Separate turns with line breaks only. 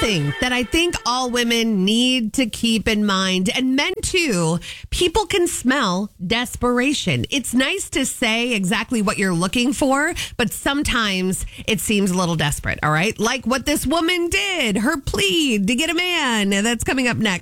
thing that I think all women need to keep in mind, and men too. People can smell desperation. It's nice to say exactly what you're looking for, but sometimes it seems a little desperate, all right? Like what this woman did, her plea to get a man. That's coming up next.